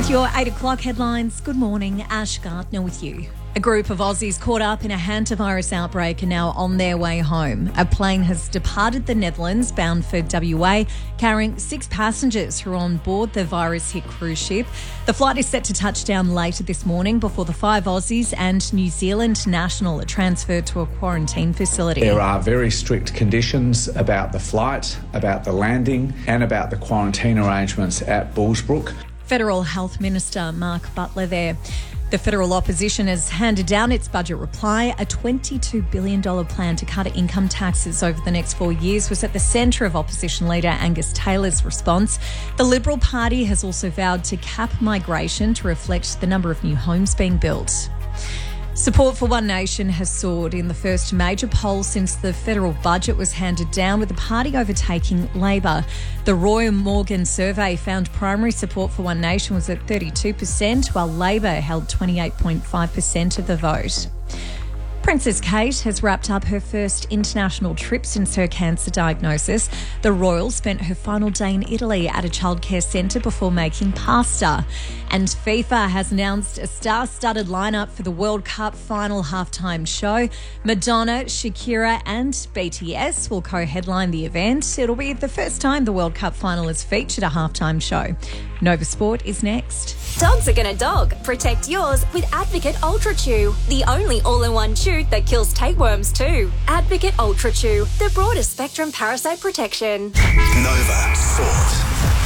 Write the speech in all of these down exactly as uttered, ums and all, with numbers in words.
With your eight o'clock headlines, good morning, Ash Gardner with you. A group of Aussies caught up in a hantavirus outbreak are now on their way home. A plane has departed the Netherlands bound for W A, carrying six passengers who are on board the virus-hit cruise ship. The flight is set to touch down later this morning before the five Aussies and New Zealand national are transferred to a quarantine facility. There are very strict conditions about the flight, about the landing and about the quarantine arrangements at Bullsbrook. Federal Health Minister Mark Butler there. The federal opposition has handed down its budget reply. A twenty-two billion dollars plan to cut income taxes over the next four years was at the centre of opposition leader Angus Taylor's response. The Liberal Party has also vowed to cap migration to reflect the number of new homes being built. Support for One Nation has soared in the first major poll since the federal budget was handed down, with the party overtaking Labor. The Roy Morgan survey found primary support for One Nation was at thirty-two percent, while Labor held twenty-eight point five percent of the vote. Princess Kate has wrapped up her first international trip since her cancer diagnosis. The royal spent her final day in Italy at a childcare centre before making pasta. And FIFA has announced a star-studded lineup for the World Cup final halftime show. Madonna, Shakira and B T S will co-headline the event. It'll be the first time the World Cup final has featured a halftime show. Nova Sport is next. Dogs are gonna dog. Protect yours with Advocate Ultra Chew, the only all-in-one chew that kills tapeworms too. Advocate Ultra Chew, the broadest spectrum parasite protection. Nova Sport.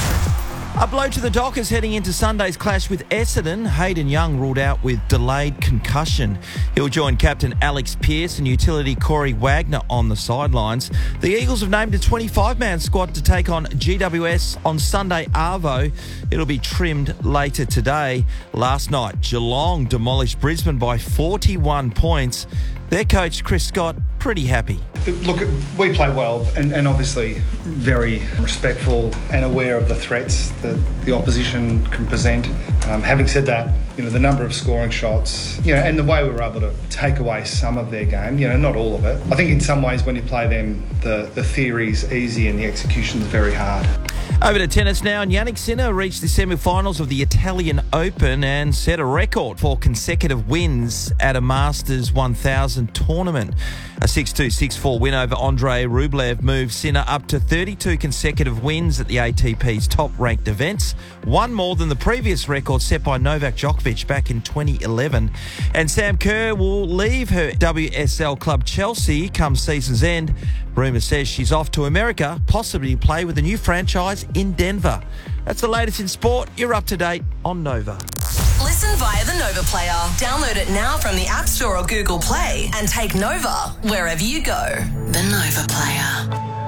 A blow to the Dockers heading into Sunday's clash with Essendon. Hayden Young ruled out with delayed concussion. He'll join captain Alex Pearce and utility Corey Wagner on the sidelines. The Eagles have named a twenty-five man squad to take on G W S on Sunday Arvo. It'll be trimmed later today. Last night, Geelong demolished Brisbane by forty-one points. Their coach, Chris Scott, pretty happy. Look, we play well and, and obviously very respectful and aware of the threats that the opposition can present. Um, having said that, you know, the number of scoring shots, you know, and the way we were able to take away some of their game, you know, not all of it. I think in some ways when you play them, the, the theory's easy and the execution's very hard. Over to tennis now, and Jannik Sinner reached the semi-finals of the Italian Open and set a record for consecutive wins at a Masters one thousand tournament. A six two, six four win over Andrei Rublev moved Sinner up to thirty-two consecutive wins at the A T P's top-ranked events, one more than the previous record set by Novak Djokovic back in twenty eleven. And Sam Kerr will leave her W S L club Chelsea come season's end. Rumour says she's off to America, possibly play with a new franchise in Denver. That's the latest in sport. You're up to date on Nova. Listen via the Nova Player. Download it now from the App Store or Google Play and take Nova wherever you go. The Nova Player.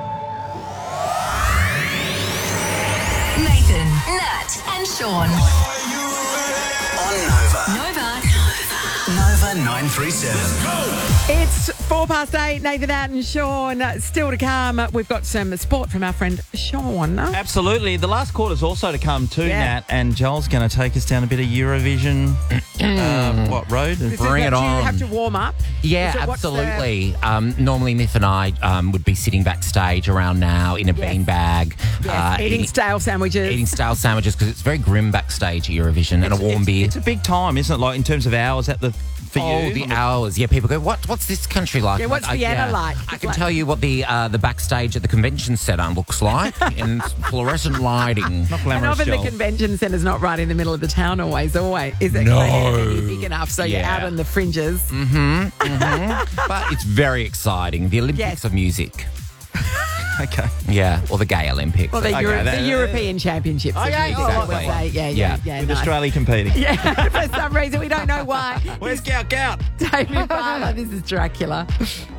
Nathan, Nat and Sean. On Nova. Nova. Nova nine three seven. It's four past eight. Nathan, Nat and Sean. Still to come, we've got some sport from our friend Sean. Absolutely. The last quarter's also to come too, Yeah. Nat, and Joel's going to take us down a bit of Eurovision. uh, what road? This is Bring what it you on. have to warm up. Yeah, Is it- what's the- absolutely. Um, normally, Myth and I um, would be sitting backstage around now in a Yes. beanbag, Yes, eating stale sandwiches. eating stale sandwiches because it's very grim backstage at Eurovision, and a warm it's, beer. It's a big time, isn't it? Like in terms of hours at the for Oh, you. the hours. Yeah, people go, what? What's this country like? Yeah, what's I- Vienna yeah. like? I It's can like- tell you what the uh, the backstage at the convention centre looks like in fluorescent lighting. Not And glamorous, often the Joel. convention centre's not right in the middle of the town always, always. Is it? No. It's big enough so you're Yeah. out on the fringes. Mm-hmm, mm-hmm. But it's very exciting. The Olympics Yes. of music. Okay. Yeah, or the Gay Olympics. Well, the, Okay, Euro- that- the European Championships. of Okay, music, oh, I would exactly. say. Yeah, yeah, Yeah. yeah. With nice. Australia competing. Yeah, for some reason we don't know why. Where's Gout Gout? David Barlow, this is Dracula.